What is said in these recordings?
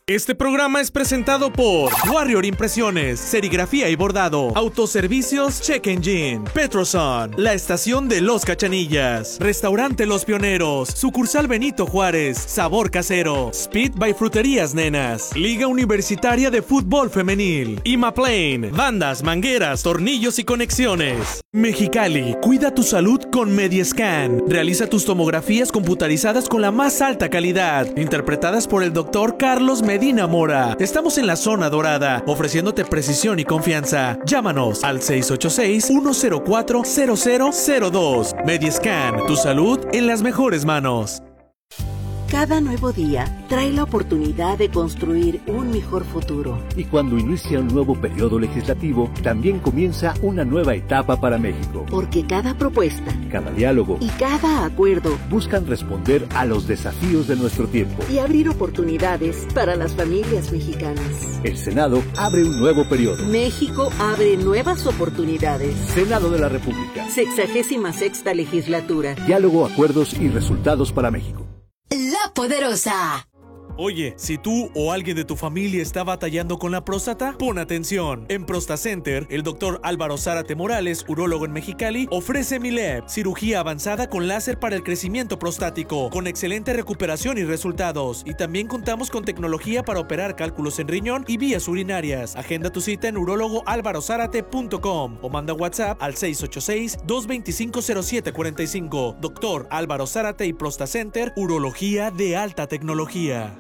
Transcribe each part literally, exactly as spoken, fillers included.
Este programa es presentado por Warrior Impresiones, Serigrafía y Bordado, Autoservicios Check Engine, Petroson, La Estación de Los Cachanillas, Restaurante Los Pioneros, Sucursal Benito Juárez, Sabor Casero, Speed by Fruterías Nenas, Liga Universitaria de Fútbol Femenil, Imaplane, bandas, mangueras, tornillos y conexiones. Mexicali, cuida tu salud con Mediescan. Realiza tus tomografías computarizadas con la más alta calidad, interpretadas por el doctor Carlos Medina Mora. Estamos en la zona dorada, ofreciéndote precisión y confianza. Llámanos al seis ocho seis, uno cero cuatro, cero cero cero dos. Mediescan, tu salud en las mejores manos. Cada nuevo día trae la oportunidad de construir un mejor futuro. Y cuando inicia un nuevo periodo legislativo, también comienza una nueva etapa para México. Porque cada propuesta, cada diálogo y cada acuerdo buscan responder a los desafíos de nuestro tiempo y abrir oportunidades para las familias mexicanas. El Senado abre un nuevo periodo. México abre nuevas oportunidades. Senado de la República. Sexagésima sexta legislatura. Diálogo, acuerdos y resultados para México. La Poderosa. Oye, si tú o alguien de tu familia está batallando con la próstata, pon atención. En ProstaCenter, el doctor Álvaro Zárate Morales, urólogo en Mexicali, ofrece Mileb, cirugía avanzada con láser para el crecimiento prostático, con excelente recuperación y resultados. Y también contamos con tecnología para operar cálculos en riñón y vías urinarias. Agenda tu cita en urólogo álvaro zárate punto com o manda WhatsApp al seis ocho seis, dos dos cinco, cero siete cuatro cinco. Doctor Álvaro Zárate y ProstaCenter, urología de alta tecnología.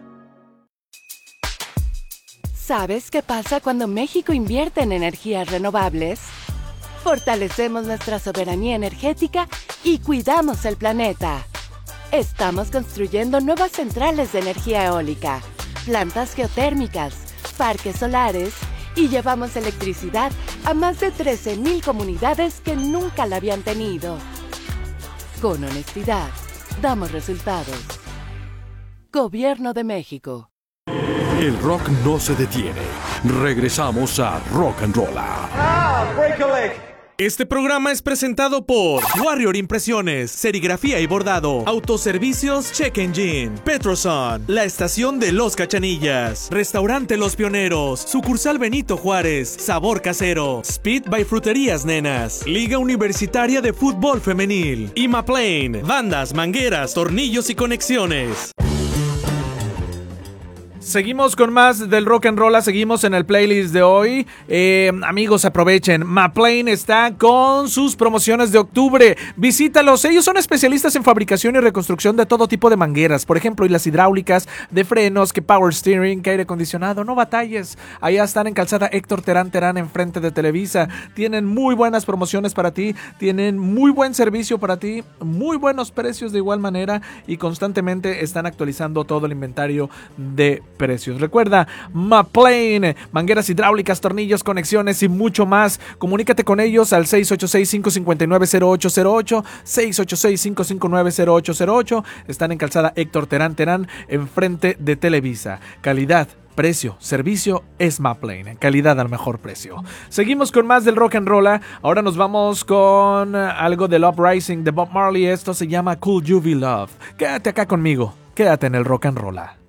¿Sabes qué pasa cuando México invierte en energías renovables? Fortalecemos nuestra soberanía energética y cuidamos el planeta. Estamos construyendo nuevas centrales de energía eólica, plantas geotérmicas, parques solares y llevamos electricidad a más de trece mil comunidades que nunca la habían tenido. Con honestidad, damos resultados. Gobierno de México. El rock no se detiene. Regresamos a Rock and Rolla. Ah, break a leg. Este programa es presentado por Warrior Impresiones, Serigrafía y Bordado, Autoservicios Check Engine, Petroson, La Estación de Los Cachanillas, Restaurante Los Pioneros, Sucursal Benito Juárez, Sabor Casero, Speed by Fruterías Nenas, Liga Universitaria de Fútbol Femenil, Imaplane, bandas, mangueras, tornillos y conexiones. Seguimos con más del Rock and Roll, seguimos en el playlist de hoy. Eh, amigos, aprovechen. Maplane está con sus promociones de octubre. Visítalos. Ellos son especialistas en fabricación y reconstrucción de todo tipo de mangueras. Por ejemplo, y las hidráulicas, de frenos, que power steering, que aire acondicionado. No batalles. Allá están en Calzada Héctor Terán Terán, enfrente de Televisa. Tienen muy buenas promociones para ti. Tienen muy buen servicio para ti. Muy buenos precios de igual manera. Y constantemente están actualizando todo el inventario de precios. Recuerda, Maplane, mangueras hidráulicas, tornillos, conexiones y mucho más. Comunícate con ellos al seis ocho seis, cinco cinco nueve, cero ocho cero ocho, seis ocho seis, cinco cinco nueve, cero ocho cero ocho. Están en Calzada Héctor Terán Terán, enfrente de Televisa. Calidad, precio, servicio es Maplane. Calidad al mejor precio. Seguimos con más del Rock and Roll. Ahora nos vamos con algo del Uprising de Bob Marley. Esto se llama Could You Be Love. Quédate acá conmigo. Quédate en el Rock and Roll.